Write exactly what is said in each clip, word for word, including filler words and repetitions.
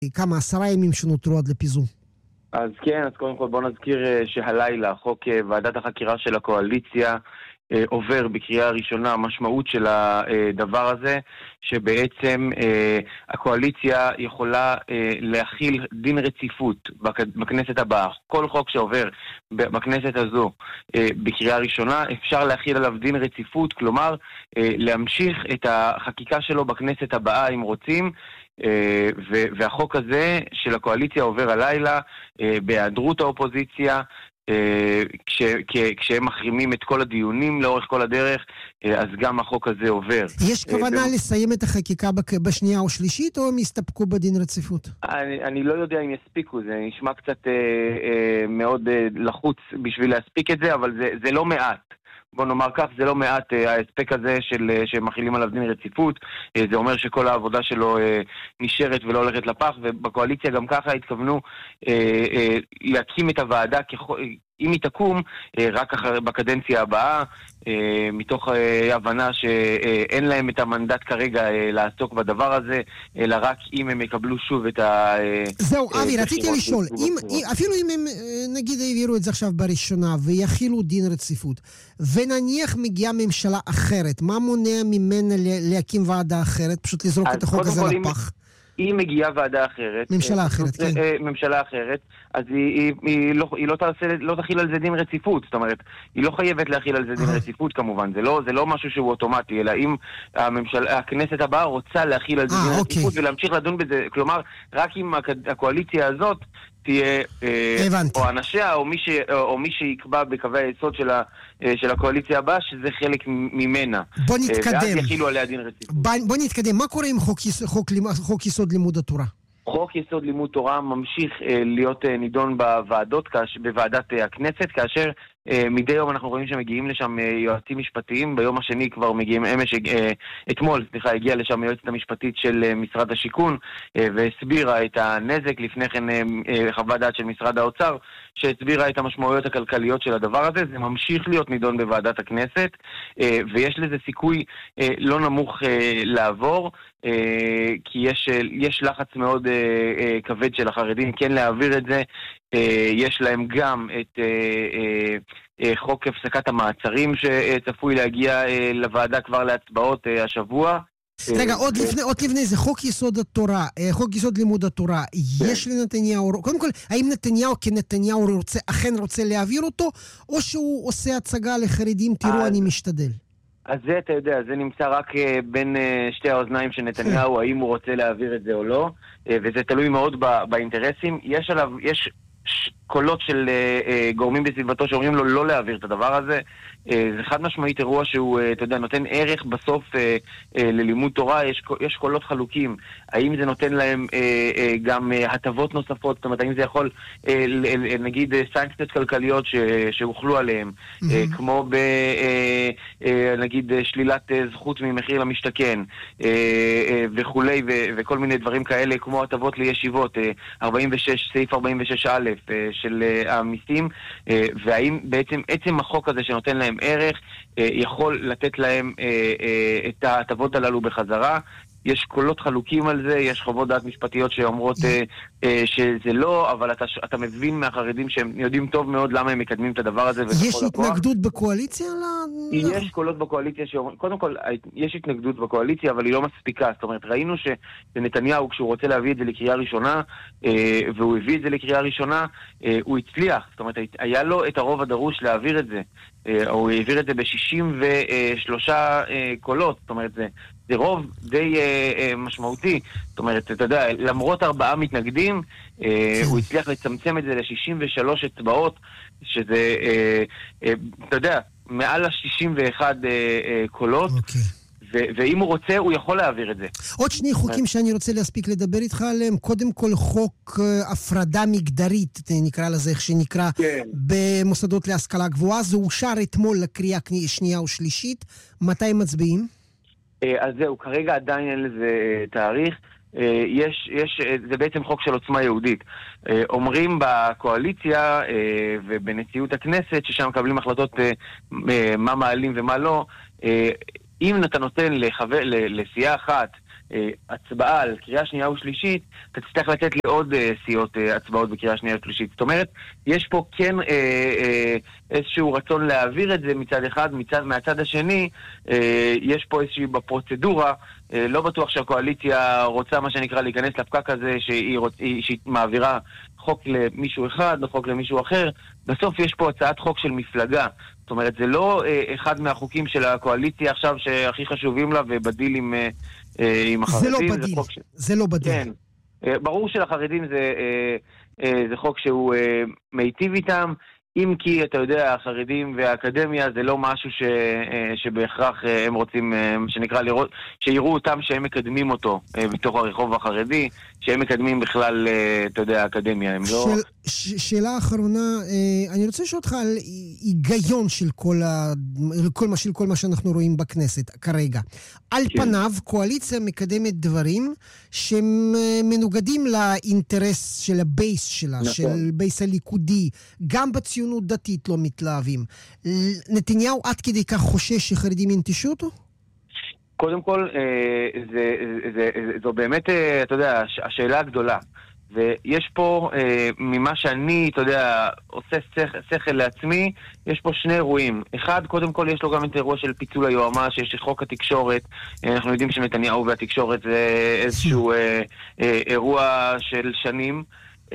כמה, עשרה ימים שנותרו עד לפיזור. אז כן, אז קודם כל בוא נזכיר שהלילה חוק ועדת החקירה של הקואליציה עובר בקריאה ראשונה. המשמעות של הדבר הזה שבעצם הקואליציה יכולה להכיל דין רציפות בכנסת הבאה. כל חוק שעובר בכנסת הזו בקריאה ראשונה אפשר להכיל עליו דין רציפות, כלומר להמשיך את החקיקה שלו בכנסת הבאה אם רוצים. והחוק הזה של הקואליציה עובר הלילה בהיעדרות האופוזיציה, כשהם מחרימים את כל הדיונים לאורך כל הדרך, אז גם החוק הזה עובר. יש כוונה לסיים את החקיקה בשנייה או שלישית, או הם יסתפקו בדין רציפות? אני, אני לא יודע אם יספיקו, זה נשמע קצת מאוד לחוץ בשביל להספיק את זה, אבל זה, זה לא מעט. בוא נאמר כך, זה לא מעט ההספק הזה של, שמכילים עליו דין רציפות. זה אומר שכל העבודה שלו נשארת ולא הולכת לפח, ובקואליציה גם ככה התכוונו להקים את הוועדה, אם היא תקום, רק אחרי, בקדנציה הבאה, מתוך הבנה שאין להם את המנדט כרגע לעסוק בדבר הזה, אלא רק אם הם יקבלו שוב את ה... זהו, אבי, רציתי לשאול, אם, אפילו אם הם, נגיד, העבירו את זה עכשיו בראשונה, ויחילו דין רציפות, ונניח מגיעה ממשלה אחרת, מה מונע ממנה להקים ועדה אחרת? פשוט לזרוק את החוק הזה לפח? אם מגיעה ועדה אחרת, ממשלה אחרת, כן. ממשלה אחרת, אז היא, היא, היא, לא, היא לא, תעשה, לא תכיל על זה דין רציפות, זאת אומרת, היא לא חייבת להכיל על זה דין רציפות כמובן, זה לא, זה לא משהו שהוא אוטומטי, אלא אם הממשל, הכנסת הבאה רוצה להכיל על זה דין רציפות ולהמשיך לדון בזה, כלומר, רק אם הקואליציה הזאת תהיה, או אנשיה, או מי, ש, או מי שיקבע בקווי היסוד של, ה, של הקואליציה הבאה, שזה חלק ממנה. בוא נתקדם. ואז יכילו עליה דין רציפות. בוא, בוא נתקדם. מה קורה עם חוק, חוק, חוק יסוד לימוד התורה? חוק יסוד לימוד תורה ממשיך אה, להיות אה, נידון בוועדות, כאש, בוועדת אה, הכנסת, כאשר אה, מדי יום אנחנו רואים שמגיעים לשם אה, יועצים משפטיים, ביום השני כבר מגיעים, אמש, אה, אתמול, סליחה, הגיעה לשם היועצת המשפטית של אה, משרד השיכון, אה, והסבירה את הנזק, לפני כן אה, אה, חוות דעת של משרד האוצר, שהסבירה את המשמעויות הכלכליות של הדבר הזה. זה ממשיך להיות נידון בוועדת הכנסת, אה, ויש לזה סיכוי אה, לא נמוך אה, לעבור, אה, כי יש, אה, יש לחץ מאוד אה, אה, כבד של החרדים כן להעביר את זה. אה, יש להם גם את אה, אה, אה, חוק הפסקת המעצרים שצפוי להגיע אה, לוועדה כבר להצבעות אה, השבוע. רגע, עוד לפני, עוד לפני זה, חוק יסוד התורה, חוק יסוד לימוד התורה, יש לנתניהו, קודם כל, האם נתניהו כנתניהו רוצה, אכן רוצה להעביר אותו, או שהוא עושה הצגה לחרדים, תראו, אני משתדל? אז זה, אתה יודע, זה נמצא רק בין שתי האוזניים של נתניהו, האם הוא רוצה להעביר את זה או לא, וזה תלוי מאוד באינטרסים. יש עליו, יש קולות של גורמים בסביבתו שאומרים לו לא להעביר את הדבר הזה. זה חד משמעית אירוע שהוא, אתה יודע, נותן ערך בסוף ללימוד תורה. יש, יש קולות חלוקים. האם זה נותן להם גם הטבות נוספות? זאת אומרת, האם זה יכול, נגיד, סנקציות כלכליות שהוכלו עליהם, כמו ב, נגיד, שלילת זכות ממחיר למשתכן, וכולי, וכל מיני דברים כאלה, כמו הטבות לישיבות, ארבעים ושש, סעיף ארבעים ושש א' של המיסים, והאם בעצם עצם החוק הזה שנותן להם ערך יכול לתת להם את ההטבות הללו בחזרה. יש קולות חלוקים על זה, יש חוות דעת משפטיות שאומרות שזה לא, אבל אתה, אתה מבין מהחרדים שהם יודעים טוב מאוד למה הם מקדמים את הדבר הזה. יש התנגדות בקואליציה? יש קולות בקואליציה שאומרים, קודם כל, יש התנגדות בקואליציה, אבל היא לא מספיקה. זאת אומרת, ראינו שנתניהו, כשהוא רוצה להביא את זה לקריאה ראשונה, והוא הביא את זה לקריאה ראשונה, הוא הצליח. זאת אומרת, היה לו את הרוב הדרוש להעביר את זה. הוא העביר את זה ב-שישים ושלושה קולות. זאת אומרת, זה... זה רוב די אה, אה, משמעותי. זאת אומרת, אתה יודע, למרות ארבעה מתנגדים, אה, הוא הצליח לצמצם את זה ל-שישים ושלוש אצבעות, שזה, אה, אה, אתה יודע, מעל ה-שישים ואחת אה, אה, קולות. אוקיי. ו- ואם הוא רוצה, הוא יכול להעביר את זה. עוד שני חוקים שאני רוצה להספיק לדבר איתך עליהם. קודם כל, חוק uh, הפרדה מגדרית, נקרא לזה איך שנקרא, כן. במוסדות להשכלה גבוהה. זה אושר אתמול לקריאה שנייה ושלישית. מתי מצביעים? אז זהו, כרגע עדיין אין לזה תאריך. יש, יש, זה בעצם חוק של עוצמה יהודית. אומרים בקואליציה ובנשיאות הכנסת, ששם מקבלים החלטות מה מעלים ומה לא, אם אתה נותן לחבר, לסיעה אחת הצבעה על קריאה שנייה ושלישית, אתה תצטרך לתת לי עוד סיעות הצבעות בקריאה שנייה ושלישית. זאת אומרת, יש פה כן איזשהו רצון להעביר את זה מצד אחד, מצד, מהצד השני, יש פה איזושהי בפרוצדורה, לא בטוח שהקואליציה רוצה מה שנקרא להיכנס לפקק הזה שהיא, רוצ... שהיא מעבירה חוק למישהו אחד, לא חוק למישהו אחר. בסוף יש פה הצעת חוק של מפלגה. זאת אומרת, זה לא אה, אחד מהחוקים של הקואליציה עכשיו שהכי חשובים לה ובדיל עם, אה, עם החרדים. זה לא בדיל. זה, ש... זה לא בדיל. כן. אה, ברור שלחרדים זה, אה, אה, זה חוק שהוא אה, מיטיב איתם, אם כי, אתה יודע, החרדים והאקדמיה זה לא משהו ש, שבהכרח הם רוצים, שנקרא לראות, שיראו אותם שהם מקדמים אותו בתוך הרחוב החרדי, שהם מקדמים בכלל, אתה יודע, האקדמיה. הם לא... ש, שאלה אחרונה, אני רוצה לשאול אותך על היגיון של כל, ה, כל, מה, של כל מה שאנחנו רואים בכנסת כרגע. על כן. פניו, קואליציה מקדמת דברים שהם מנוגדים לאינטרס של הבייס שלה, נכון. של בייס הליכודי, גם בציונות דתית לא מתלהבים. נתניהו עד כדי כך חושש שחרדים ינטשו אותו? קודם כל, זה, זה, זה, זו באמת, אתה יודע, השאלה הגדולה. ויש פה, ממה שאני, אתה יודע, עושה שכל לעצמי, יש פה שני אירועים. אחד, קודם כל, יש לו גם את אירוע של פיצול היועמ"ש, יש חוק התקשורת. אנחנו יודעים שנתניהו והתקשורת זה איזשהו אירוע של שנים.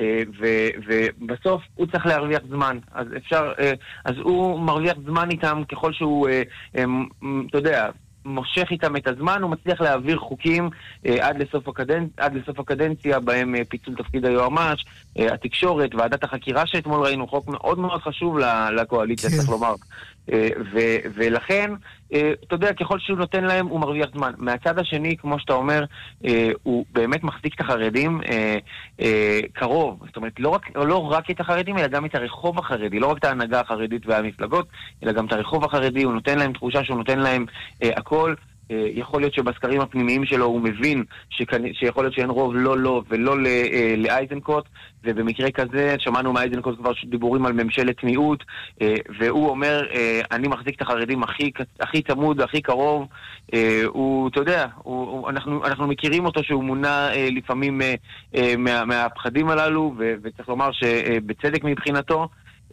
ובסוף הוא צריך להרוויח זמן. אז אפשר, אז הוא מרוויח זמן איתם ככל שהוא, אתה יודע, מושך איתם את הזמן, הוא מצליח להעביר חוקים אה, עד לסוף הקדנציה, עד לסוף הקדנציה, בהם אה, פיצול תפקיד היועמ"ש, אה, התקשורת, ועדת החקירה שאתמול ראינו, חוק מאוד מאוד חשוב לקואליציה, צריך לומר. אה, ו- ולכן, אה, אתה יודע, ככל שהוא נותן להם, הוא מרוויח זמן. מהצד השני, כמו שאתה אומר, אה, הוא באמת מחזיק את החרדים אה, אה, קרוב. זאת אומרת, לא רק, לא רק את החרדים, אלא גם את הרחוב החרדי, לא רק את ההנהגה החרדית והמפלגות, אלא גם את הרחוב החרדי, הוא נותן להם תחושה שהוא נותן להם אה, הכל. יכול להיות שבסקרים הפנימיים שלו הוא מבין שיכול להיות שאין רוב לא לו ולא לאייזנקוט, ובמקרה כזה שמענו מאייזנקוט כבר דיבורים על ממשלת מיעוט, והוא אומר, אני מחזיק את החרדים הכי, הכי תמוד, הכי קרוב. הוא, אתה יודע, הוא, אנחנו, אנחנו מכירים אותו שהוא מונע לפעמים מה, מהפחדים הללו, וצריך לומר שבצדק מבחינתו,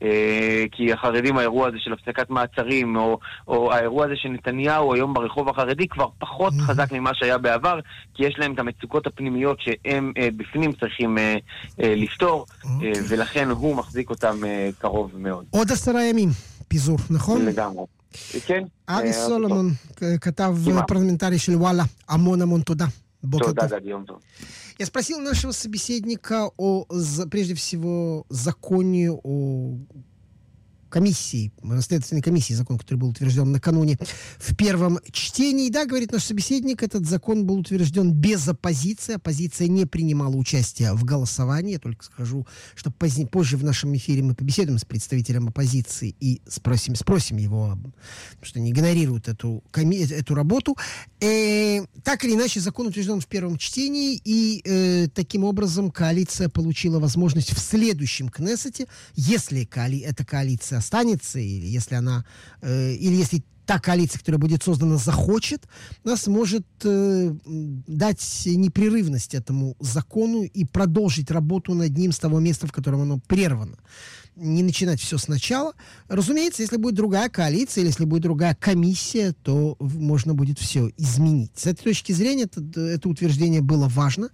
כי החרדים, האירוע הזה של הפסקת מעצרים, או, או האירוע הזה של נתניהו היום ברחוב החרדי, כבר פחות חזק ממה שהיה בעבר, כי יש להם את המצוקות הפנימיות שהם בפנים צריכים לפתור, ולכן הוא מחזיק אותם קרוב מאוד. עוד עשרה ימים פיזור, נכון? לגמרי. כן. אבי סולומון, כתב פרלמנטרי של וואלה, המון המון תודה. תודה, גדי, יום טוב. Я спросил нашего собеседника о, прежде всего, законе о комиссии, следственной комиссии, закон, который был утвержден накануне в первом чтении. Да, говорит наш собеседник, этот закон был утвержден без оппозиции. Оппозиция не принимала участия в голосовании. Я только скажу, что позднее, позже в нашем эфире мы побеседуем с представителем оппозиции и спросим, спросим его, что они игнорируют эту, эту работу. Э, так или иначе, закон утвержден в первом чтении, и э, таким образом коалиция получила возможность в следующем Кнессете, если коали, эта коалиция останется, или если она, э, или если та коалиция, которая будет создана, захочет, она сможет э, дать непрерывность этому закону и продолжить работу над ним с того места, в котором оно прервано. Не начинать все сначала. Разумеется, если будет другая коалиция, или если будет другая комиссия, то можно будет все изменить. С этой точки зрения это, это утверждение было важно.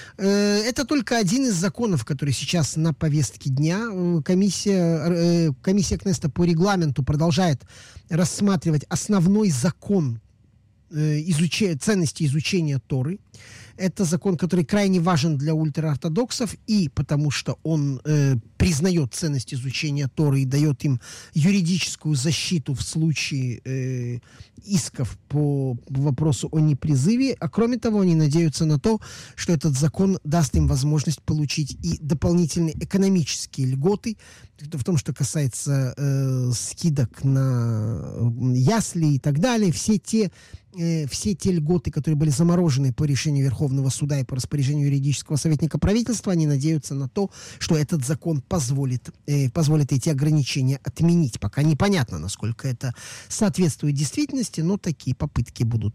Это только один из законов, который сейчас на повестке дня. Комиссия, комиссия Кнессета по регламенту продолжает рассматривать основной закон изучения, ценности изучения Торы. Это закон, который крайне важен для ультраортодоксов, и потому что он э, признает ценность изучения Торы и дает им юридическую защиту в случае э, исков по вопросу о непризыве. А кроме того, они надеются на то, что этот закон даст им возможность получить и дополнительные экономические льготы, в том, что касается э, скидок на ясли и так далее. Все те все те льготы, которые были заморожены по решению Верховного суда и по распоряжению юридического советника правительства, они надеются на то, что этот закон позволит, э, позволит эти ограничения отменить. Пока непонятно, насколько это соответствует действительности, но такие попытки будут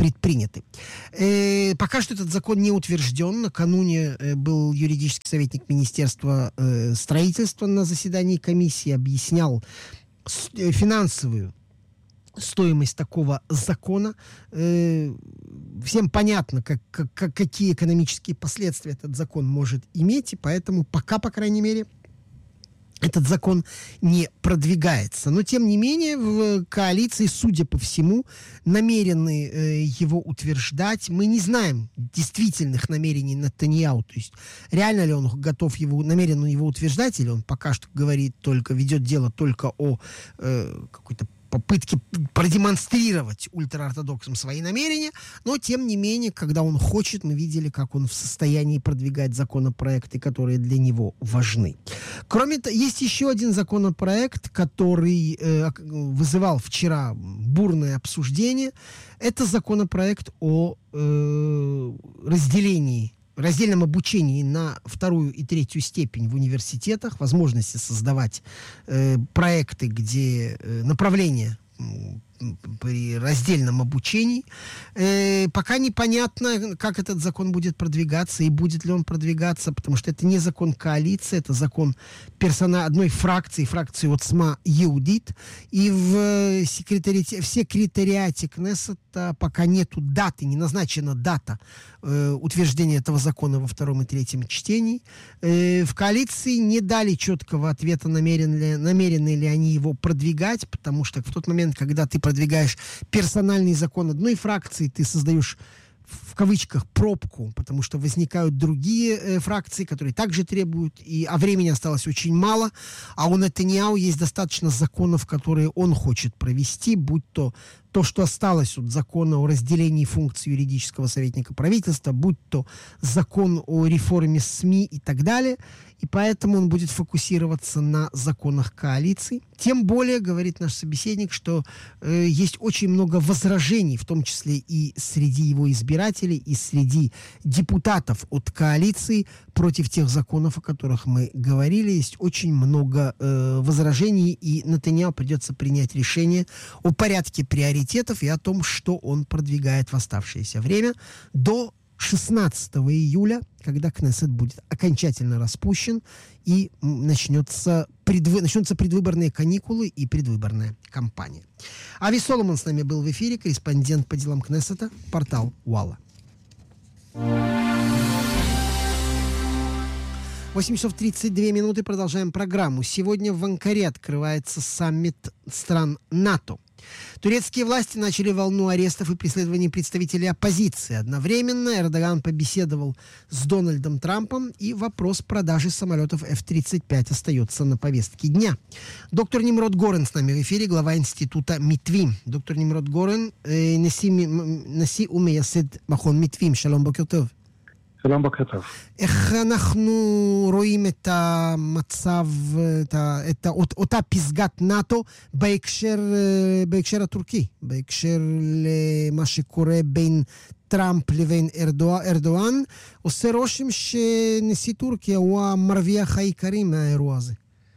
предприняты. Э, пока что этот закон не утвержден. Накануне э, был юридический советник Министерства э, строительства на заседании комиссии, объяснял с, э, финансовую стоимость такого закона. Э, всем понятно, как, как, какие экономические последствия этот закон может иметь, и поэтому пока, по крайней мере, этот закон не продвигается. Но, тем не менее, в коалиции, судя по всему, намерены э, его утверждать. Мы не знаем действительных намерений Нетаньяху. То есть, реально ли он готов его, намерен его утверждать, или он пока что говорит только, ведет дело только о э, какой-то попытки продемонстрировать ультраортодоксам свои намерения, но, тем не менее, когда он хочет, мы видели, как он в состоянии продвигать законопроекты, которые для него важны. Кроме того, есть еще один законопроект, который э, вызывал вчера бурное обсуждение. Это законопроект о э, разделении раздельном обучении на вторую и третью степень в университетах, возможности создавать э, проекты, где э, направления при раздельном обучении. Э, пока непонятно, как этот закон будет продвигаться и будет ли он продвигаться, потому что это не закон коалиции, это закон персона одной фракции, фракции Оцма Иудит. И в секретариате, в секретариате Кнессета пока нету даты, не назначена дата э, утверждения этого закона во втором и третьем чтении. Э, в коалиции не дали четкого ответа, намерены ли, намерены ли они его продвигать, потому что в тот момент, когда ты продвигаешь персональный закон одной фракции, ты создаешь в кавычках пробку, потому что возникают другие э, фракции, которые также требуют, и, а времени осталось очень мало, а у Нетаньяху есть достаточно законов, которые он хочет провести, будь то то, что осталось от закона о разделении функций юридического советника правительства, будь то закон о реформе СМИ и так далее, и поэтому он будет фокусироваться на законах коалиции. Тем более, говорит наш собеседник, что э, есть очень много возражений, в том числе и среди его избирателей, и среди депутатов от коалиции против тех законов, о которых мы говорили. Есть очень много э, возражений, и Нетаньяху придется принять решение о порядке приоритетов и о том, что он продвигает в оставшееся время до шестнадцатого июля, когда Кнессет будет окончательно распущен и начнется предвы... начнутся предвыборные каникулы и предвыборная кампания. Ави Соломон с нами был в эфире, корреспондент по делам Кнессета, портал Уалла. восемь часов тридцать две минуты, продолжаем программу. Сегодня в Анкаре открывается саммит стран НАТО. Турецкие власти начали волну арестов и преследований представителей оппозиции. Одновременно Эрдоган побеседовал с Дональдом Трампом, и вопрос продажи самолетов эф тридцать пять остается на повестке дня. Доктор Нимрод Горен с нами в эфире, глава института Митвим. Доктор Нимрод Горен, נשיא ומייסד מכון מיתווים, שלום, בוקר טוב. שלום, בוקר טוב. איך אנחנו רואים את המצב, את, ה, את ה, אותה פסגת נאטו בהקשר, בהקשר הטורקי, בהקשר למה שקורה בין טראמפ לבין ארדואן? עושה רושם שנשיא טורקיה הוא המרוויח העיקרי מהאירוע הזה.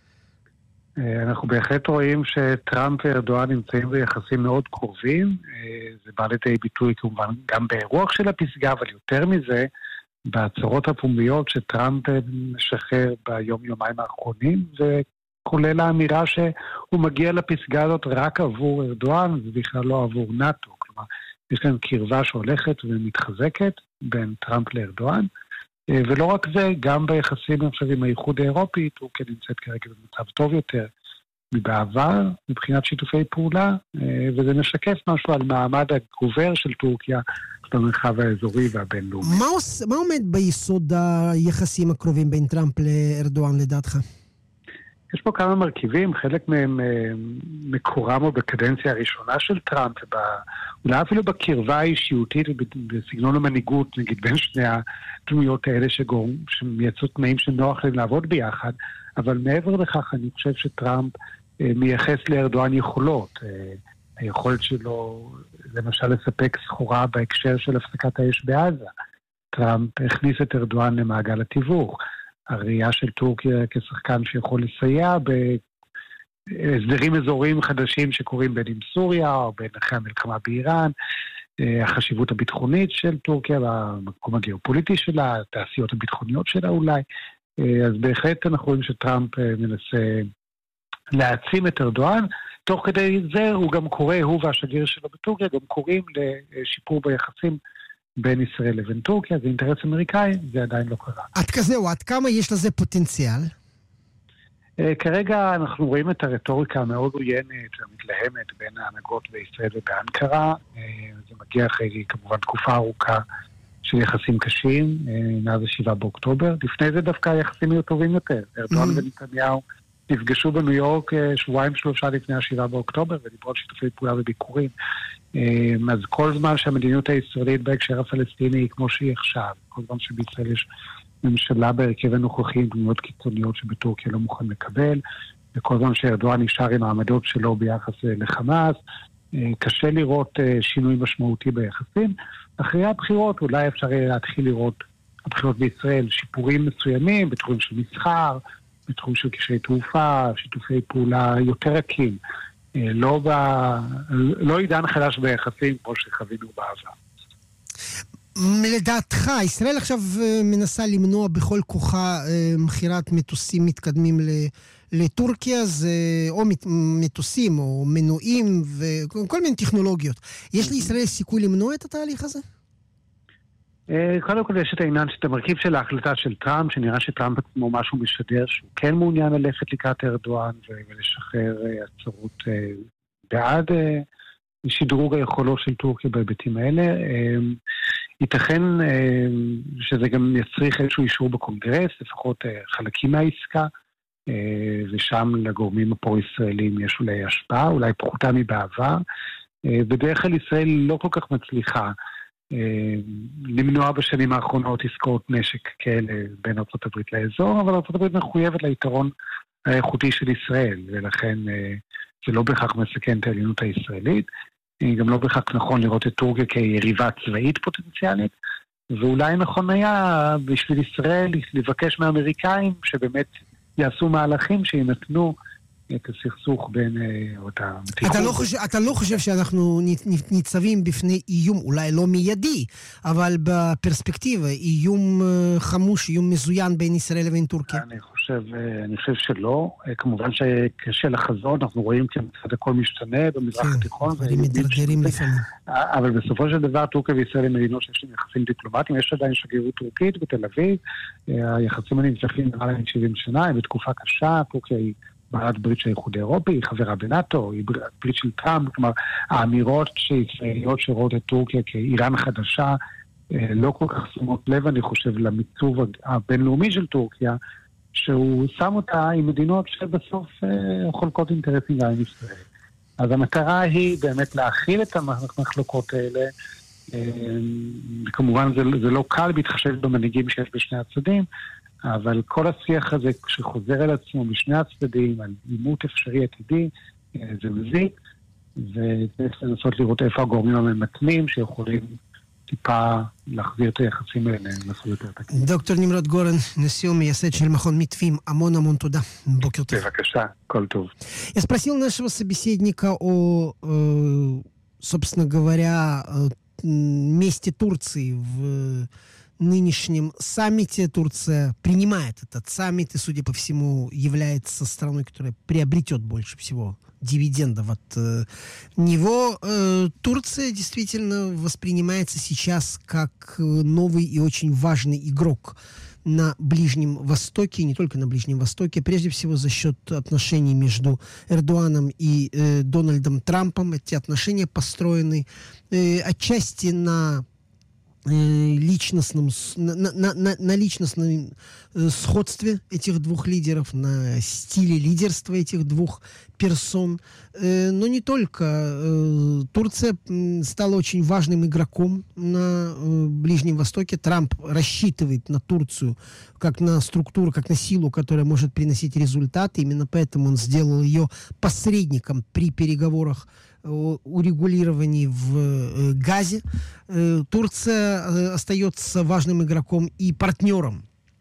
אנחנו בהחלט רואים שטראמפ וארדואן נמצאים ביחסים מאוד קרובים. זה בא לידי ביטוי כמובן גם באירוח של הפסגה, אבל יותר מזה, בהצהרות הפומביות שטראמפ משחרר ביום יומיים האחרונים, וכולל האמירה שהוא מגיע לפסגה הזאת רק עבור ארדואן, ובכלל לא עבור נאטו. כלומר, יש כאן קרבה שהולכת ומתחזקת בין טראמפ לארדואן, ולא רק זה, גם ביחסים עכשיו עם האיחוד האירופי, טורקיה נמצאת כרגע במצב טוב יותר מבעבר, מבחינת שיתופי פעולה, וזה משקף משהו על מעמד הגובר של טורקיה, במרחב האזורי והבינלאומי. מה, מה עומד ביסוד היחסים הקרובים בין טראמפ לארדואן לדעתך? יש פה כמה מרכיבים, חלק מהם מקורם או בקדנציה הראשונה של טראמפ, אולי אפילו בקרבה האישיותית ובסגנון המנהיגות, נגיד בין שני הדמויות האלה שמייצרות תנאים שנוח להם לעבוד ביחד, אבל מעבר לכך אני חושב שטראמפ מייחס לארדואן יכולות, היכולת שלו למשל לספק סחורה בהקשר של הפסקת האש בעזה. טראמפ הכניס את ארדואן למעגל התיווך. הראייה של טורקיה כשחקן שיכול לסייע בהסדרים אזוריים חדשים שקורים בין עם סוריה או בין אחרי המלחמה באיראן. החשיבות הביטחונית של טורקיה, והמקום הגיאופוליטי שלה, התעשיות הביטחוניות שלה אולי. אז בהחלט אנחנו רואים שטראמפ מנסה להעצים את ארדואן, תוך כדי זה הוא גם קורא, הוא והשגריר שלו בטורקיה, גם קוראים לשיפור ביחסים בין ישראל לבין טורקיה, זה אינטרס אמריקאי, זה עדיין לא קרה. עד כזה או עד כמה יש לזה פוטנציאל? כרגע אנחנו רואים את הרטוריקה המאוד עוינת והמתלהמת בין ההנהגות בישראל ובאנקרה. זה מגיע אחרי כמובן תקופה ארוכה של יחסים קשים, מאז השבעה באוקטובר. לפני זה דווקא היחסים היו טובים יותר. ארדואן ונתניהו נפגשו בניו יורק שבועיים שלושה לפני השבעה באוקטובר, ודיברו על שיתופי פעולה וביקורים. אז כל זמן שהמדיניות הישראלית בהקשר הפלסטיני היא כמו שהיא עכשיו, כל זמן שבישראל יש ממשלה בהרכב הנוכחי עם דמויות קיצוניות שבטורקיה לא מוכן לקבל, וכל זמן שארדואן נשאר עם העמדות שלו ביחס לחמאס, קשה לראות שינוי משמעותי ביחסים. אחרי הבחירות אולי אפשר להתחיל לראות, הבחירות בישראל, שיפורים מסוימים בתחומים של מסחר, בתחום של קשרי תעופה, שיתופי פעולה יותר רכים, לא, ב... לא עידן חדש ביחסים כמו שחווינו בעבר. לדעתך, ישראל עכשיו מנסה למנוע בכל כוחה מחירת מטוסים מתקדמים לטורקיה, זה או מטוסים או מנועים וכל מיני טכנולוגיות. יש לישראל סיכוי למנוע את התהליך הזה? קודם כל יש את העניין שאת המרכיב של ההחלטה של טראמפ, שנראה שטראמפ עצמו משהו משדר שהוא כן מעוניין ללכת לקראת ארדואן ולשחרר הצהרות בעד שדרוג היכולות של טורקיה בהיבטים האלה. ייתכן שזה גם יצריך איזשהו אישור בקונגרס, לפחות חלקים מהעסקה, ושם לגורמים הפרו-ישראלים יש אולי השפעה, אולי פחותה מבעבר. בדרך כלל ישראל לא כל כך מצליחה למנוע בשנים האחרונות עסקאות נשק כאלה בין ארצות הברית לאזור, אבל ארצות הברית מחויבת ליתרון האיכותי של ישראל, ולכן זה לא בהכרח מסכן את העליונות הישראלית. גם לא בהכרח נכון לראות את טורקיה כיריבה צבאית פוטנציאלית, ואולי נכון היה בשביל ישראל לבקש מהאמריקאים שבאמת יעשו מהלכים שינתנו את הסכסוך בין אותה אתה לא חושב, אתה לא חושב שאנחנו ניצבים בפני איום, אולי לא מיידי, אבל בפרספקטיבה, איום חמוש, איום מזוין בין ישראל לבין טורקיה? אני חושב, אני חושב שלא. כמובן שקשה לחזון, אנחנו רואים כמצד הכל משתנה במזרח התיכון. דברים מתדרדרים לפעמים. אבל בסופו של דבר, טורקיה וישראל הם מדינות שיש להם יחסים דיפלומטיים, יש עדיין שגרירות טורקית בתל אביב, היחסים הנמשכים למעלה מ-שבעים שנה, הם בתקופה קשה, טורקיה היא בעלת ברית של האיחוד האירופי, היא חברה בנאטו, היא ברית של טראמפ, כלומר, האמירות שישראליות שרואות את טורקיה כאיראן חדשה, לא כל כך שמות לב, אני חושב, למיצוב הבינלאומי של טורקיה, שהוא שם אותה עם מדינות שבסוף חולקות אינטרסים גם עם ישראל. אז המטרה היא באמת להכיל את המחלוקות האלה, כמובן זה, זה לא קל בהתחשב במנהיגים שיש בשני הצדדים, אבל כל השיח הזה שחוזר על עצמו משני הצדדים, על עימות אפשרי עתידי, זה מזיק, וצריך לנסות לראות איפה הגורמים הממתנים שיכולים טיפה להחזיר את היחסים האלה, לנסות יותר תקין. דוקטור נמרוד גורן, נשיא ומייסד של מכון מתווים, המון המון туда. בוקר טוב. בבקשה, כל טוב. Я спросил нашего собеседника о, собственно говоря, месте Турции в нынешнем саммите. Турция принимает этот саммит и, судя по всему, является страной, которая приобретет больше всего дивидендов от э, него. Э, Турция действительно воспринимается сейчас как новый и очень важный игрок на Ближнем Востоке, и не только на Ближнем Востоке, прежде всего за счет отношений между Эрдоганом и э, Дональдом Трампом. Эти отношения построены э, отчасти на личностном, на, на, на, на личностном сходстве этих двух лидеров, на стиле лидерства этих двух персон. Но не только. Турция стала очень важным игроком на Ближнем Востоке. Трамп рассчитывает на Турцию как на структуру, как на силу, которая может приносить результаты. Именно поэтому он сделал ее посредником при переговорах о урегулировании в Газе. Турция остается важным игроком и партнером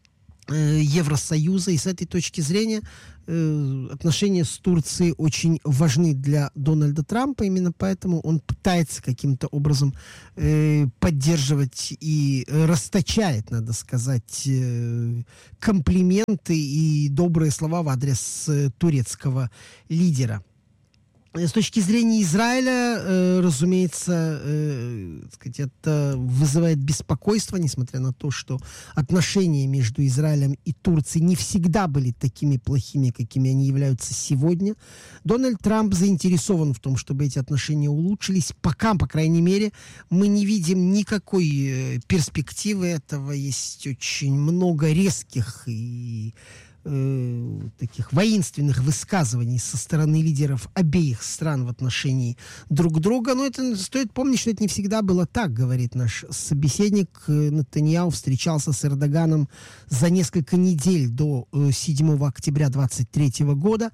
Евросоюза, и с этой точки зрения э, отношения с Турцией очень важны для Дональда Трампа, именно поэтому он пытается каким-то образом э, поддерживать и расточает, надо сказать, э, комплименты и добрые слова в адрес э, турецкого лидера. С точки зрения Израиля, э, разумеется, э, так сказать, это вызывает беспокойство, несмотря на то, что отношения между Израилем и Турцией не всегда были такими плохими, какими они являются сегодня. Дональд Трамп заинтересован в том, чтобы эти отношения улучшились. Пока, по крайней мере, мы не видим никакой э, перспективы этого. Есть очень много резких и таких воинственных высказываний со стороны лидеров обеих стран в отношении друг друга. Но это стоит помнить, что это не всегда было так, говорит наш собеседник. Нетаньяху встречался с Эрдоганом за несколько недель до седьмого октября двадцать третьего года,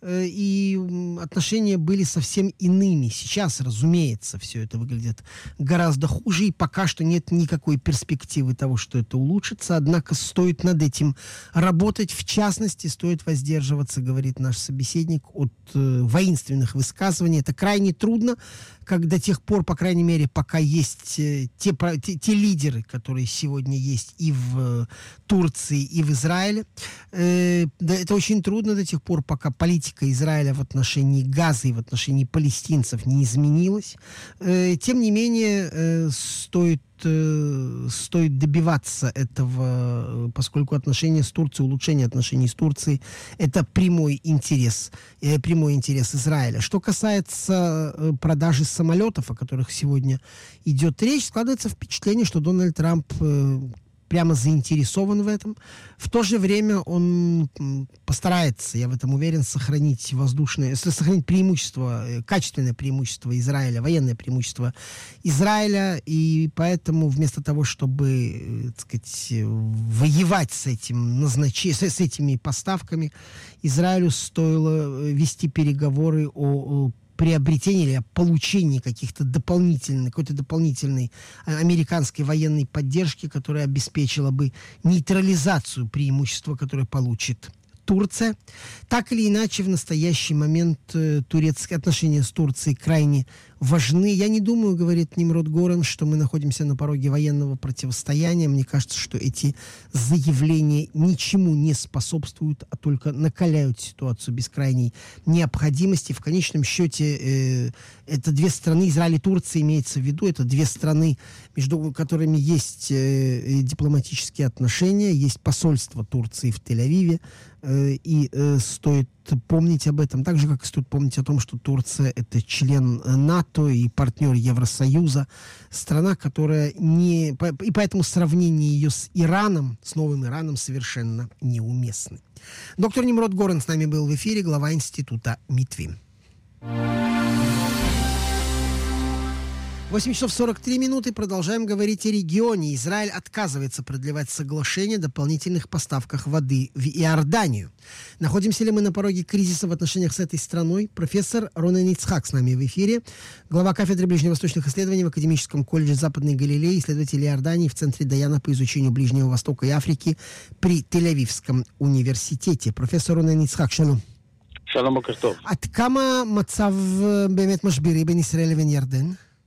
и отношения были совсем иными. Сейчас, разумеется, все это выглядит гораздо хуже, и пока что нет никакой перспективы того, что это улучшится. Однако стоит над этим работать. В частности, стоит воздерживаться, говорит наш собеседник, от э, воинственных высказываний. Это крайне трудно, как до тех пор, по крайней мере, пока есть э, те, те, те лидеры, которые сегодня есть и в э, Турции, и в Израиле. Э, да, это очень трудно до тех пор, пока политика Израиля в отношении Газа и в отношении палестинцев не изменилась. Э, тем не менее, э, стоит стоит добиваться этого, поскольку отношения с Турцией, улучшение отношений с Турцией — это прямой интерес, э, прямой интерес Израиля. Что касается продажи самолетов, о которых сегодня идет речь, складывается впечатление, что Дональд Трамп э, прямо заинтересован в этом. В то же время он постарается, я в этом уверен, сохранить воздушное, сохранить преимущество, качественное преимущество Израиля, военное преимущество Израиля, и поэтому вместо того, чтобы, так сказать, воевать с этим назначением, с этими поставками, Израилю стоило вести переговоры о, о приобретении или о получении каких-то дополнительной, какой-то дополнительной американской военной поддержки, которая обеспечила бы нейтрализацию преимущества, которое получит Турция. Так или иначе, в настоящий момент э, турецкие отношения с Турцией крайне важны. Я не думаю, говорит Нимрод Горан, что мы находимся на пороге военного противостояния. Мне кажется, что эти заявления ничему не способствуют, а только накаляют ситуацию без крайней необходимости. В конечном счете, э, это две страны, Израиль и Турция имеется в виду, это две страны, между которыми есть э, дипломатические отношения, есть посольство Турции в Тель-Авиве, э, и э, стоит помнить об этом, так же, как и стоит помнить о том, что Турция — это член НАТО и партнер Евросоюза, страна, которая не... И поэтому сравнение ее с Ираном, с новым Ираном, совершенно неуместно. Доктор Нимрод Горан с нами был в эфире, глава института Митви. восемь часов сорок три минуты. Продолжаем говорить о регионе. Израиль отказывается продлевать соглашение о дополнительных поставках воды в Иорданию. Находимся ли мы на пороге кризиса в отношениях с этой страной? Профессор Ронен Ицхак с нами в эфире. Глава кафедры ближневосточных исследований в Академическом колледже Западной Галилеи, исследователь Иордании в Центре Даяна по изучению Ближнего Востока и Африки при Тель-Авивском университете. Профессор Ронен Ицхак, шалом. שלום, בוקר טוב. עד כמה מצב באמת משברי בין ישראל לבין ירדן?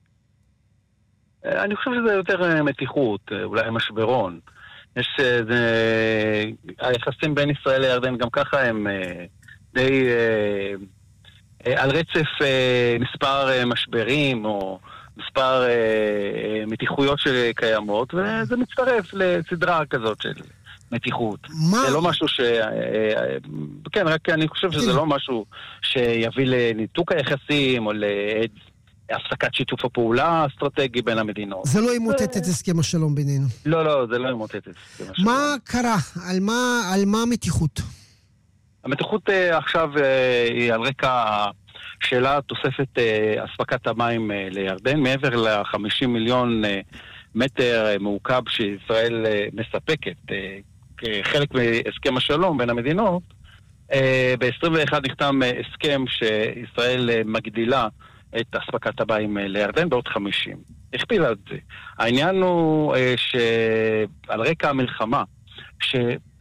אני חושב שזה יותר מתיחות, אולי משברון. יש, זה, היחסים בין ישראל לירדן גם ככה הם די על רצף מספר משברים או מספר מתיחויות שקיימות, וזה מצטרף לסדרה כזאת של מתיחות. מה? זה לא משהו ש... כן, רק אני חושב שזה לא משהו שיביא לניתוק היחסים או ל... הפסקת שיתוף הפעולה האסטרטגי בין המדינות. זה לא ימוטט את הסכם השלום בינינו. לא, לא, זה לא ימוטט את הסכם השלום. מה קרה? על מה, על מה המתיחות? המתיחות עכשיו היא על רקע שאלה תוספת אספקת המים לירדן, מעבר ל-חמישים מיליון מטר מעוקב שישראל מספקת כחלק מהסכם השלום בין המדינות. ב-עשרים ואחת נחתם הסכם שישראל מגדילה את אספקת המים לירדן בעוד חמישים. הכפילה את זה. העניין הוא שעל רקע המלחמה,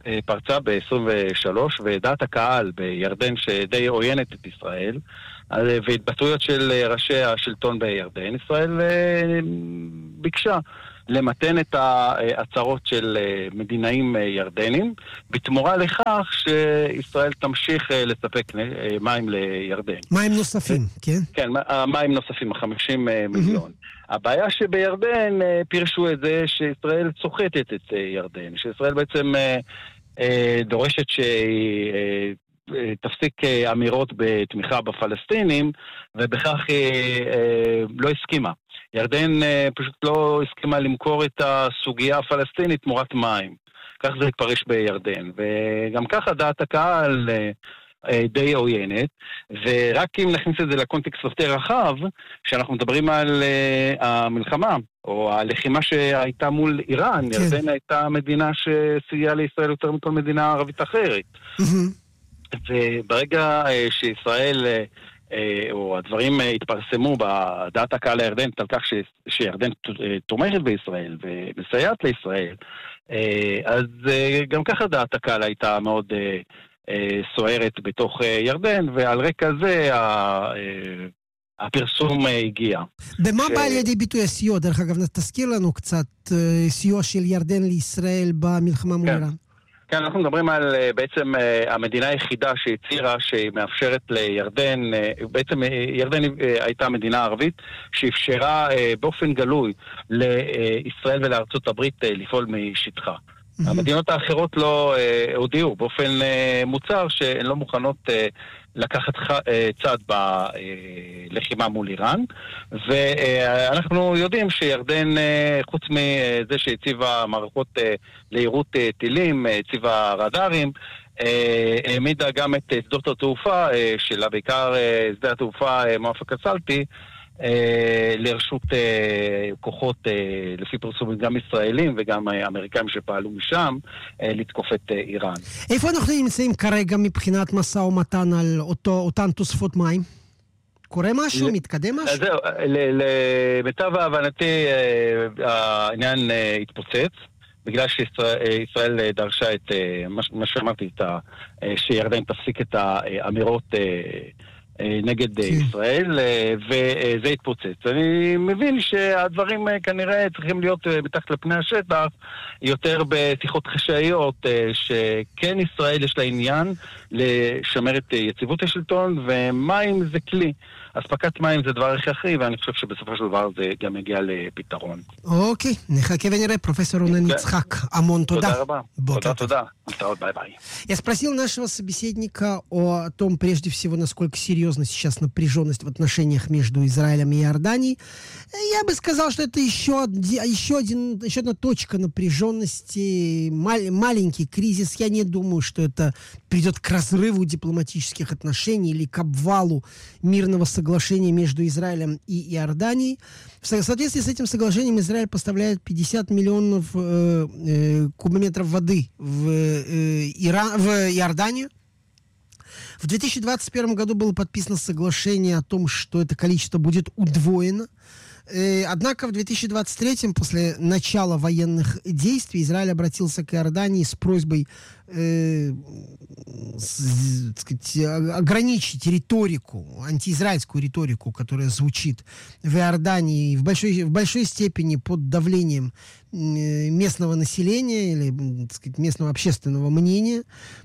פרצה ב-עשרים ושלוש, ודעת הקהל בירדן שדי עוינת את ישראל, והתבטאויות של ראשי השלטון בירדן, ישראל ביקשה למתן את ההצהרות של מדינאים ירדנים, בתמורה לכך שישראל תמשיך לספק מים לירדן. מים נוספים, כן? כן, מים נוספים, חמישים מיליון. הבעיה שבירדן פירשו את זה שישראל סוחטת את ירדן, שישראל בעצם דורשת שהיא תפסיק אמירות בתמיכה בפלסטינים, ובכך היא לא הסכימה. ירדן פשוט לא הסכימה למכור את הסוגיה הפלסטינית תמורת מים. כך זה התפרש בירדן. וגם ככה דעת הקהל די עוינת, ורק אם נכניס את זה לקונטקסט יותר רחב, שאנחנו מדברים על המלחמה, או הלחימה שהייתה מול איראן, כן. ירדן הייתה מדינה שסייעה לישראל יותר מכל מדינה ערבית אחרת. וברגע שישראל, או הדברים התפרסמו בדעת הקהל הירדנית על כך שירדן תומכת בישראל ומסייעת לישראל, אז גם ככה דעת הקהל הייתה מאוד סוערת בתוך ירדן, ועל רקע זה הפרסום הגיע. במה ש... בא לידי ביטוי הסיוע? דרך אגב, תזכיר לנו קצת סיוע של ירדן לישראל במלחמה מול איראן. כן, אנחנו מדברים על בעצם המדינה היחידה שהצהירה שהיא מאפשרת לירדן, בעצם ירדן הייתה מדינה ערבית שאפשרה באופן גלוי לישראל ולארצות הברית לפעול משטחה. Mm-hmm. המדינות האחרות לא הודיעו באופן מוצר שהן לא מוכנות לקחת צד בלחימה מול איראן, ואנחנו יודעים שירדן, חוץ מזה שהציבה מערכות לעירות טילים, הציבה רדארים, העמידה גם את שדות התעופה שלה, בעיקר שדה התעופה מואפק א-סלטי, לרשות כוחות, לפי פרסומים גם ישראלים וגם אמריקאים שפעלו משם, לתקוף את איראן. איפה אנחנו נמצאים כרגע מבחינת משא ומתן על אותו, אותן תוספות מים? קורה משהו? מתקדם משהו? זהו, למיטב הבנתי העניין התפוצץ, בגלל שישראל דרשה את מה שאמרתי, שירדן תפסיק את האמירות נגד ישראל, וזה התפוצץ. אני מבין שהדברים כנראה צריכים להיות מתחת לפני השטח, יותר בשיחות חשאיות, שכן ישראל יש לה עניין לשמר את יציבות השלטון, ומים זה כלי. אספקת מים זה דבר הכרחי, ואני חושב שבסופו של דבר זה גם יגיע לפתרון. אוקיי, נחכה ונראה. Профессор Рунен Ицхак, המון תודה. תודה рада. Туда, туда. Бай-бай. Я спросил нашего собеседника о том, прежде всего, насколько серьезна сейчас напряженность в отношениях между Израилем и Иорданией. Я бы сказал, что это еще, еще, один, еще одна точка напряженности, мал, маленький кризис. Я не думаю, что это придет к разрыву дипломатических отношений или к обвалу мирного соглашения между Израилем и Иорданией. В соответствии с этим соглашением Израиль поставляет пятьдесят миллионов э, э, кубометров воды в, э, Ира... в Иорданию. В две тысячи двадцать первом году было подписано соглашение о том, что это количество будет удвоено. Однако в две тысячи двадцать третьем, после начала военных действий, Израиль обратился к Иордании с просьбой э, с, так сказать, ограничить риторику, антиизраильскую риторику, которая звучит в Иордании в большой, в большой степени под давлением местного населения или, так сказать, местного общественного мнения.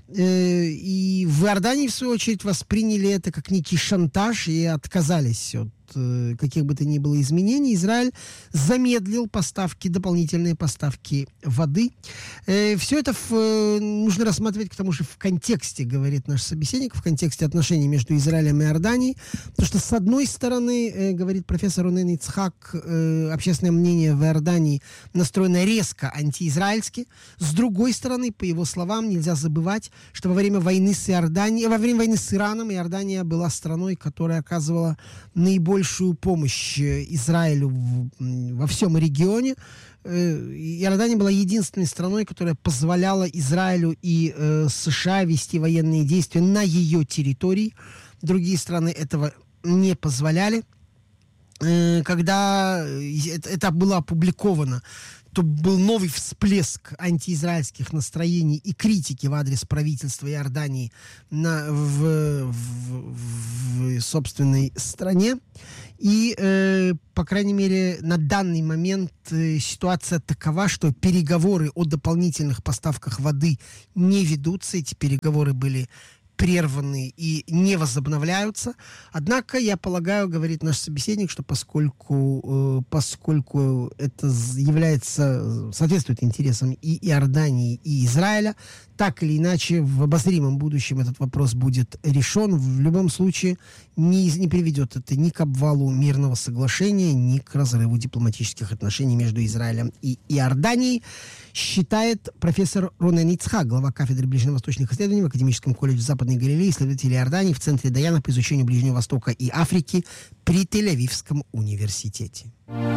И в Иордании, в свою очередь, восприняли это как некий шантаж и отказались от каких бы то ни было изменений. Израиль замедлил поставки, дополнительные поставки воды. Э, все это в, э, нужно рассматривать, к тому же, в контексте, говорит наш собеседник, в контексте отношений между Израилем и Иорданией. Потому что, с одной стороны, э, говорит профессор Рунен Ицхак, э, общественное мнение в Иордании настроено резко антиизраильски. С другой стороны, по его словам, нельзя забывать, что во время войны с Иорданией, во время войны с Ираном Иордания была страной, которая оказывала наибольшую большую помощь Израилю во всем регионе. Иордания была единственной страной, которая позволяла Израилю и э, США вести военные действия на ее территории. Другие страны этого не позволяли. Э, когда это было опубликовано то был новый всплеск антиизраильских настроений и критики в адрес правительства Иордании на, в, в, в собственной стране. И, э, по крайней мере, на данный момент э, ситуация такова, что переговоры о дополнительных поставках воды не ведутся. Эти переговоры были прерваны и не возобновляются. Однако, я полагаю, говорит наш собеседник, что поскольку, э, поскольку это является, соответствует интересам и Иордании, и Израиля, так или иначе в обозримом будущем этот вопрос будет решен. В любом случае не, не приведет это ни к обвалу мирного соглашения, ни к разрыву дипломатических отношений между Израилем и Иорданией, считает профессор Ронен Ицхак, глава кафедры ближневосточных исследований в Академическом колледже Западной Галилеи, исследователь Иордании в Центре Даяна по изучению Ближнего Востока и Африки при Тель-Авивском университете.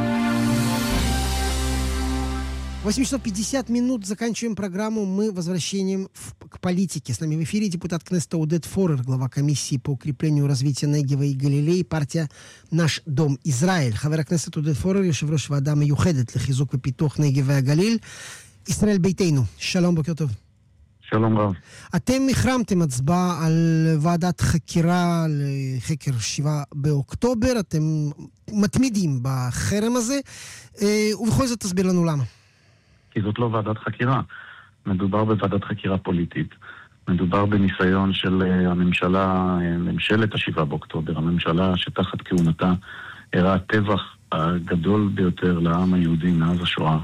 восемь часов пятьдесят минут. Заканчиваем программу. Мы возвращением в, к политике. С нами в эфире депутат Кнессета Одет Форер, глава комиссии по укреплению развития Негева и Галилеи, партия «Наш дом Израиль». חבר הכנסת עודד פורר, יושב ראש ועדה מיוחדת לחיזוק ופיתוח נגב והגליל, ישראל ביתנו. שלום, בוקר טוב. שלום רב. אתם החרמתם הצבעה על ועדת חקירה לחקר שבעה באוקטובר. אתם מתמידים בחרם הזה, ובכל זאת תסביר לנו למה. כי זאת לא ועדת חקירה. מדובר בוועדת חקירה פוליטית. מדובר בניסיון של הממשלה, ממשלת השבעה באוקטובר, הממשלה שתחת כהונתה הראה הטבח הגדול ביותר לעם היהודי מאז השואה.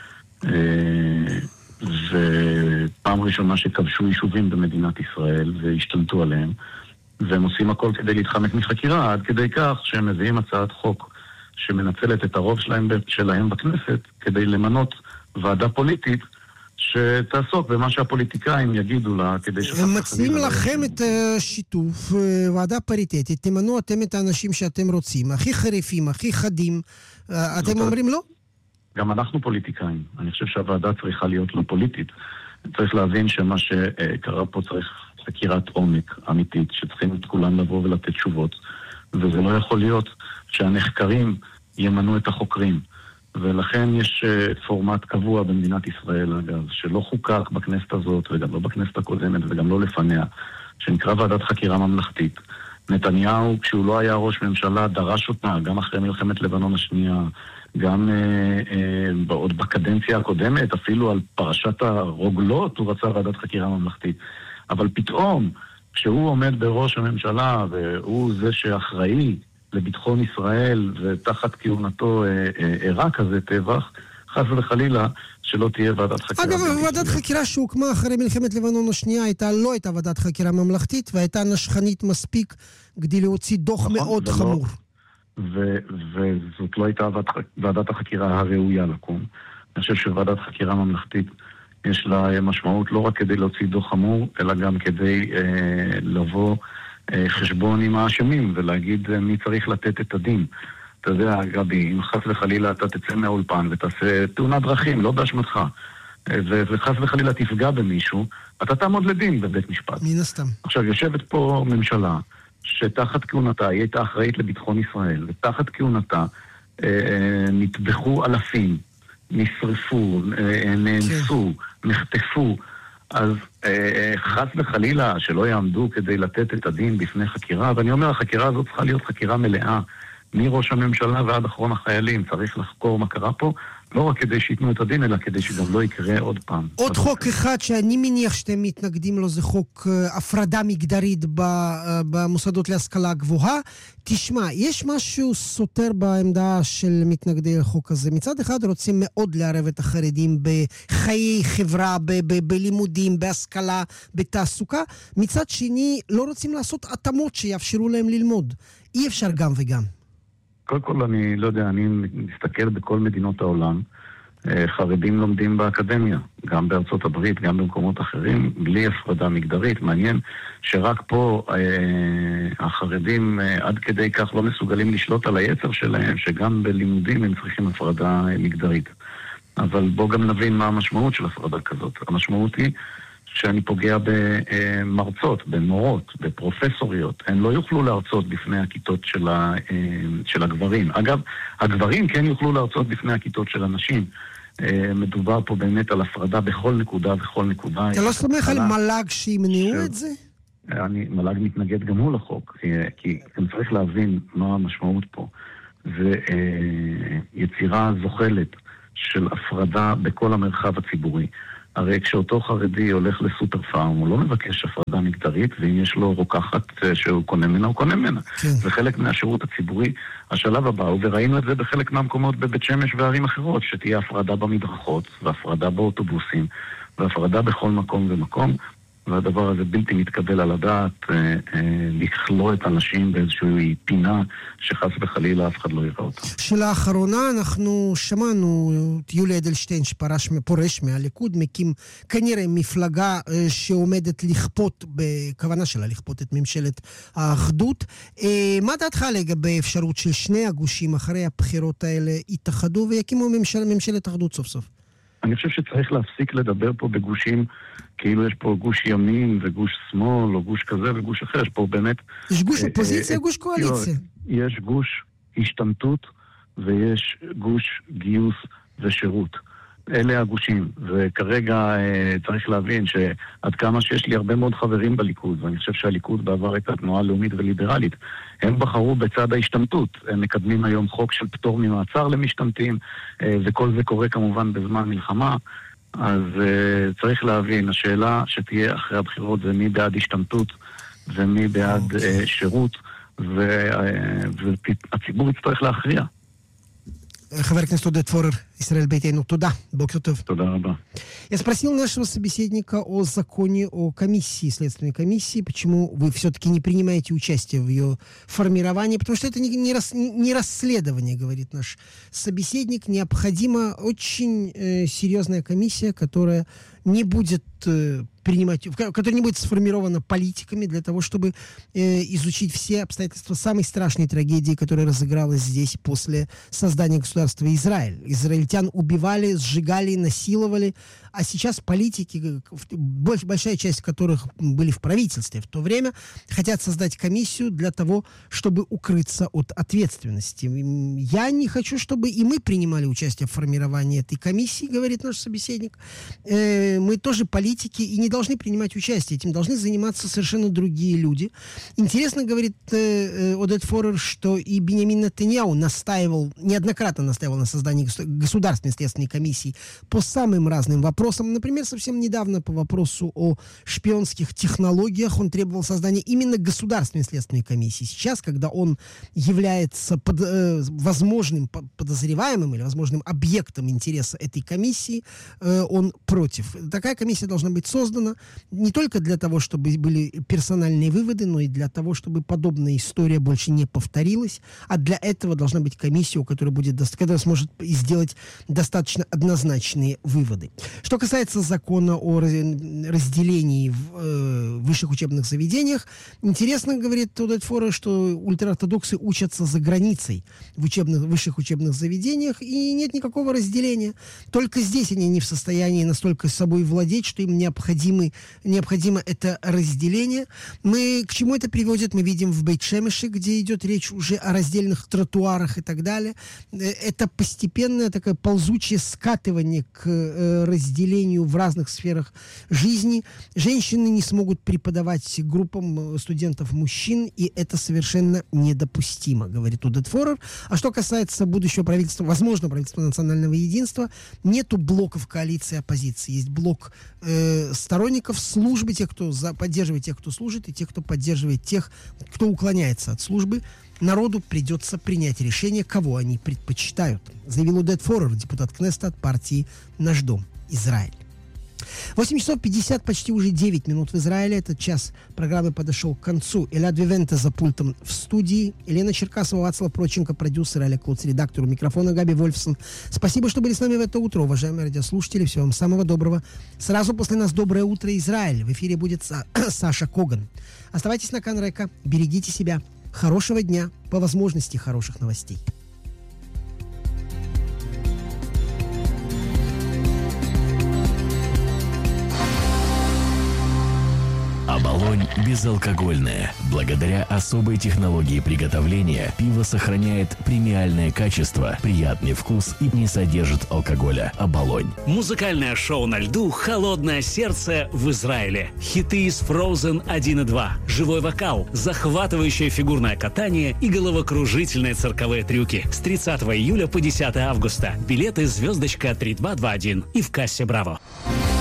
ופעם ראשונה שכבשו יישובים במדינת ישראל והשתלטו עליהם, והם עושים הכל כדי להתחמק מחקירה, עד כדי כך שהם מביאים הצעת חוק שמנצלת את הרוב שלהם, שלהם בכנסת כדי למנות ועדה פוליטית שתעסוק במה שהפוליטיקאים יגידו לה, כדי שחס הם מציעים לכם את שיתוף ועדה פריטטית, תמנו אתם את האנשים שאתם רוצים, הכי חריפים, הכי חדים, אתם אומרים לא? גם אנחנו פוליטיקאים. אני חושב שהוועדה צריכה להיות לא פוליטית. צריך להבין שמה שקרה פה צריך חקירת עומק אמיתית, שצריכים את כולם לבוא ולתת תשובות, וזה לא יכול להיות שהנחקרים ימנו את החוקרים. ולכן יש פורמט קבוע במדינת ישראל, אגב, שלא חוקק בכנסת הזאת, וגם לא בכנסת הקודמת, וגם לא לפניה, שנקרא ועדת חקירה ממלכתית. נתניהו, כשהוא לא היה ראש ממשלה, דרש אותה, גם אחרי מלחמת לבנון השנייה, גם אה, אה, עוד בקדנציה הקודמת, אפילו על פרשת הרוגלות, הוא רצה ועדת חקירה ממלכתית. אבל פתאום, כשהוא עומד בראש הממשלה, והוא זה שאחראי לביטחון ישראל, ותחת כהונתו אירע כזה טבח, חס וחלילה שלא תהיה ועדת חקירה. אגב, ועדת חקירה שהוקמה אחרי מלחמת לבנון השנייה, הייתה, לא הייתה ועדת חקירה ממלכתית, והייתה נשכנית מספיק כדי להוציא דוח מאוד חמור. וזאת לא הייתה ועדת החקירה הראויה לקום. אני חושב שוועדת חקירה ממלכתית יש לה משמעות לא רק כדי להוציא דוח חמור, אלא גם כדי אה, לבוא אה, חשבון עם האשמים ולהגיד אה, מי צריך לתת את הדין. אתה יודע, גבי, אם חס וחלילה אתה תצא מהאולפן ותעשה תאונת דרכים, לא באשמתך, אה, וחס וחלילה תפגע במישהו, אתה תעמוד לדין בבית משפט. מן הסתם. עכשיו, יושבת פה ממשלה שתחת כהונתה היא הייתה אחראית לביטחון ישראל, ותחת כהונתה אה, אה, נטבחו אלפים, נשרפו, נאנסו, נחטפו, אז אה, חס וחלילה שלא יעמדו כדי לתת את הדין בפני חקירה, ואני אומר, החקירה הזאת צריכה להיות חקירה מלאה, מראש הממשלה ועד אחרון החיילים, צריך לחקור מה קרה פה, לא רק כדי שיתנו את הדין, אלא כדי שגם לא יקרה עוד פעם. עוד חוק אחד שאני מניח שאתם מתנגדים לו, זה חוק הפרדה מגדרית במוסדות להשכלה גבוהה. תשמע, יש משהו סותר בעמדה של מתנגדי החוק הזה. מצד אחד רוצים מאוד לערב את החרדים בחיי חברה, ב- ב- בלימודים, בהשכלה, בתעסוקה. מצד שני, לא רוצים לעשות התאמות שיאפשרו להם ללמוד. אי אפשר גם וגם. קודם כל, אני לא יודע, אני מסתכל בכל מדינות העולם, חרדים לומדים באקדמיה, גם בארצות הברית, גם במקומות אחרים, בלי הפרדה מגדרית. מעניין שרק פה החרדים עד כדי כך לא מסוגלים לשלוט על היצר שלהם, שגם בלימודים הם צריכים הפרדה מגדרית. אבל בוא גם נבין מה המשמעות של הפרדה כזאת. המשמעות היא שאני פוגע במרצות, במורות, בפרופסוריות. הן לא יוכלו להרצות בפני הכיתות של, ה, של הגברים. אגב, הגברים כן יוכלו להרצות בפני הכיתות של הנשים, מדובר פה באמת על הפרדה בכל נקודה וכל נקודה. אתה לא סומך על מל"ג שימנעו את זה? אני, מל"ג מתנגד גם הוא לחוק, כי גם צריך להבין מה המשמעות פה. זה יצירה זוחלת של הפרדה בכל המרחב הציבורי. הרי כשאותו חרדי הולך לסופר פארם, הוא לא מבקש הפרדה מגדרית, ואם יש לו רוקחת שהוא קונה ממנה, הוא קונה ממנה. כן. זה חלק מהשירות הציבורי. השלב הבא, וראינו את זה בחלק מהמקומות בבית שמש וערים אחרות, שתהיה הפרדה במדרכות, והפרדה באוטובוסים, והפרדה בכל מקום ומקום, והדבר הזה בלתי מתקבל על הדעת, אה, אה, לכלוא את האנשים באיזושהי פינה שחס וחלילה אף אחד לא יראה אותה. שאלה האחרונה, אנחנו שמענו את יולי אדלשטיין שפרש פורש מהליכוד, מקים כנראה מפלגה אה, שעומדת לכפות, בכוונה שלה לכפות את ממשלת האחדות. אה, מה דעתך לגבי אפשרות של שני הגושים אחרי הבחירות האלה יתאחדו ויקימו ממשל, ממשלת אחדות סוף סוף? אני חושב שצריך להפסיק לדבר פה בגושים, כאילו יש פה גוש ימין וגוש שמאל, או גוש כזה וגוש אחר, יש פה באמת... יש גוש אופוזיציה, גוש קואליציה. יש גוש השתמטות, ויש גוש גיוס ושירות. אלה הגושים, וכרגע צריך להבין שעד כמה שיש לי הרבה מאוד חברים בליכוד, ואני חושב שהליכוד בעבר הייתה תנועה לאומית וליברלית, הם בחרו בצד ההשתמטות. הם מקדמים היום חוק של פטור ממעצר למשתמטים, וכל זה קורה כמובן בזמן מלחמה. אז צריך להבין, השאלה שתהיה אחרי הבחירות זה מי בעד השתמטות ומי בעד שירות, והציבור יצטרך להכריע. חבר הכנסת עודד פורר, Израиль Бейтейну, туда. Бокер Тов. Туда, раба. Я спросил нашего собеседника о законе, о комиссии, следственной комиссии, почему вы все-таки не принимаете участие в ее формировании, потому что это не, не, рас, не расследование, говорит наш собеседник. Необходима очень э, серьезная комиссия, которая не будет э, принимать, которая не будет сформирована политиками для того, чтобы э, изучить все обстоятельства самой страшной трагедии, которая разыгралась здесь после создания государства Израиль. Израильтян убивали, сжигали, насиловали, а сейчас политики, большая часть которых были в правительстве в то время, хотят создать комиссию для того, чтобы укрыться от ответственности. Я не хочу, чтобы и мы принимали участие в формировании этой комиссии, говорит наш собеседник. Э, мы тоже политики и не должны принимать участие. Этим должны заниматься совершенно другие люди. Интересно, говорит э, Одет Форер, что и Биньямин Нетаньяху настаивал, неоднократно настаивал на создании государственной следственной комиссии по самым разным вопросам. Например, совсем недавно по вопросу о шпионских технологиях он требовал создания именно государственной следственной комиссии. Сейчас, когда он является под, э, возможным подозреваемым или возможным объектом интереса этой комиссии, э, он против. Такая комиссия должна быть создана не только для того, чтобы были персональные выводы, но и для того, чтобы подобная история больше не повторилась. А для этого должна быть комиссия, у которой будет, которая сможет сделать достаточно однозначные выводы. Что касается закона о разделении в э, высших учебных заведениях, интересно, говорит Одет Форер, что ультраортодоксы учатся за границей в учебных, высших учебных заведениях, и нет никакого разделения. Только здесь они не в состоянии настолько собой владеть, что им необходимы, необходимо это разделение. Мы, к чему это приводит, мы видим в Бейт-Шемеше, где идет речь уже о раздельных тротуарах и так далее. Это постепенное такое ползучее скатывание к э, разделению в разных сферах жизни. Женщины не смогут преподавать группам студентов-мужчин, и это совершенно недопустимо, говорит Одет Форер. А что касается будущего правительства, возможно, правительства национального единства, нету блоков коалиции оппозиции. Есть блок э, сторонников службы, тех, кто за, поддерживает тех, кто служит, и тех, кто поддерживает тех, кто уклоняется от службы. Народу придется принять решение, кого они предпочитают, заявил Одет Форер, депутат Кнессета от партии «Наш дом. Израиль». восемь часов пятьдесят, почти уже девять минут в Израиле. Этот час программы подошел к концу. Эльад Вивенте за пультом в студии. Елена Черкасова, Вацлав Проченко, продюсер, Аля Клоц, редактор. У микрофона Габи Вольфсон. Спасибо, что были с нами в это утро, уважаемые радиослушатели. Всего вам самого доброго. Сразу после нас «Доброе утро, Израиль». В эфире будет Са- Саша Коган. Оставайтесь на Канрека, берегите себя. Хорошего дня, по возможности хороших новостей. Оболонь. «Оболонь» безалкогольное. Благодаря особой технологии приготовления пиво сохраняет премиальное качество, приятный вкус и не содержит алкоголя. «Оболонь». Музыкальное шоу на льду «Холодное сердце» в Израиле. Хиты из Frozen один и два. Живой вокал, захватывающее фигурное катание и головокружительные цирковые трюки. С тридцатого июля по десятое августа. Билеты звездочка три два два один и в кассе «Браво».